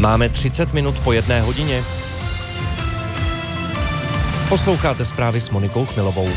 Máme 30 minut po 1 hodině. Posloucháte zprávy s Monikou Chmilovou.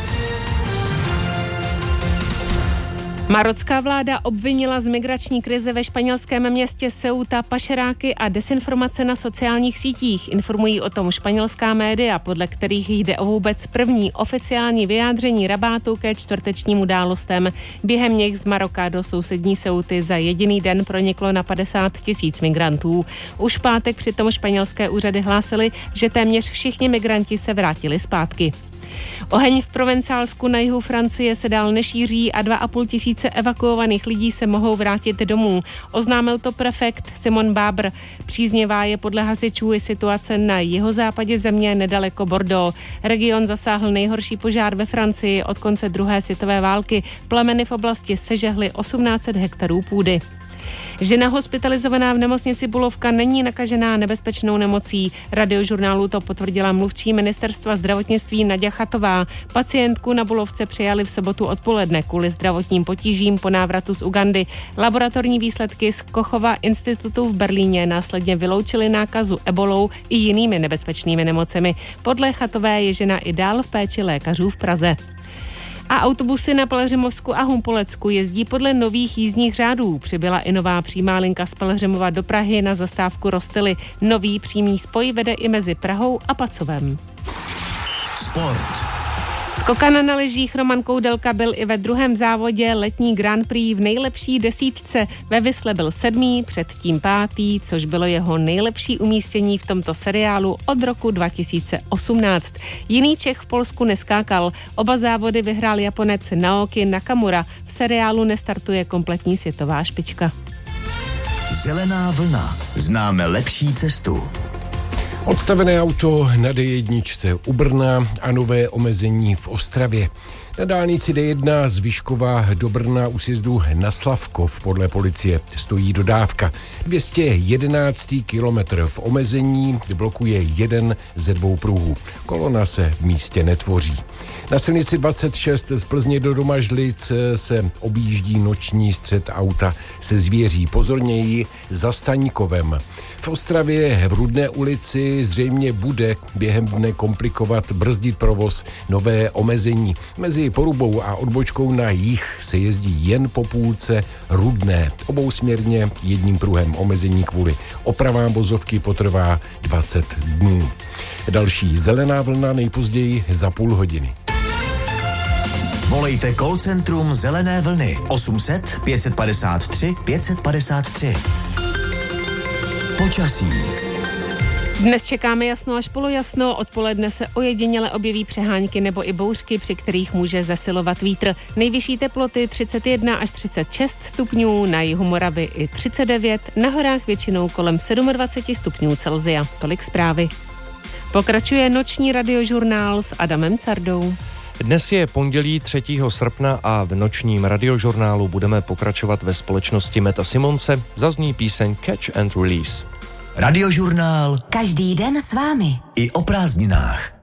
Marocká vláda obvinila z migrační krize ve španělském městě Ceuta pašeráky a desinformace na sociálních sítích. Informují o tom španělská média, podle kterých jde o vůbec první oficiální vyjádření Rabátu ke čtvrtečním událostem. Během nich z Maroka do sousední Ceuty za jediný den proniklo na 50 000 migrantů. Už v pátek přitom španělské úřady hlásily, že téměř všichni migranti se vrátili zpátky. Oheň v Provencálsku na jihu Francie se dál nešíří a 2 500 evakuovaných lidí se mohou vrátit domů. Oznámil to prefekt Simon Babr. Příznivá je podle hasičů i situace na jihozápadě země nedaleko Bordeaux. Region zasáhl nejhorší požár ve Francii od konce druhé světové války. Plameny v oblasti sežehly 1800 hektarů půdy. Žena hospitalizovaná v nemocnici Bulovka není nakažená nebezpečnou nemocí. Radiožurnálu to potvrdila mluvčí ministerstva zdravotnictví Naďa Chatová. Pacientku na Bulovce přijali v sobotu odpoledne kvůli zdravotním potížím po návratu z Ugandy. Laboratorní výsledky z Kochova institutu v Berlíně následně vyloučily nákazu ebolou i jinými nebezpečnými nemocemi. Podle Chatové je žena i dál v péči lékařů v Praze. A autobusy na Pelhřimovsku a Humpolecku jezdí podle nových jízdních řádů. Přibyla i nová přímá linka z Pelhřimova do Prahy na zastávku Rostily. Nový přímý spoj vede i mezi Prahou a Pacovem. Sport. Skokan na lyžích Roman Koudelka byl i ve druhém závodě letní Grand Prix v nejlepší desítce. Ve Visle byl 7., předtím 5., což bylo jeho nejlepší umístění v tomto seriálu od roku 2018. Jiný Čech v Polsku neskákal. Oba závody vyhrál Japonec Naoki Nakamura. V seriálu nestartuje kompletní světová špička. Zelená vlna. Známe lepší cestu. Odstavené auto na D1 u Brna a nové omezení v Ostravě. Na dálnici D1 z Vyškova do Brna u sjezdu na Slavkov podle policie stojí dodávka. 211. kilometr v omezení blokuje jeden ze 2 pruhů. Kolona se v místě netvoří. Na silnici 26 z Plzně do Domažlic se objíždí noční střet auta se zvěří. Pozorněji za Staňkovem. V Ostravě v Rudné ulici zřejmě bude během dne komplikovat brzdit provoz nové omezení. Mezi Porubou a odbočkou na jih se jezdí jen po půlce Rudné. Obousměrně jedním pruhem omezení kvůli opravám vozovky potrvá 20 dnů. Další zelená vlna nejpozději za půl hodiny. Volejte call centrum Zelené vlny 800 553 553. Počasí. Dnes čekáme jasno až polojasno, odpoledne se ojediněle objeví přehánky nebo i bouřky, při kterých může zesilovat vítr. Nejvyšší teploty 31 až 36 stupňů, na jihu Moravy i 39, na horách většinou kolem 27 stupňů Celsia. Tolik zprávy. Pokračuje noční radiožurnál s Adamem Cardou. Dnes je pondělí 3. srpna a v nočním radiožurnálu budeme pokračovat ve společnosti Meta Simonse. Zazní píseň Catch and Release. Radiožurnál. Každý den s vámi. I o prázdninách.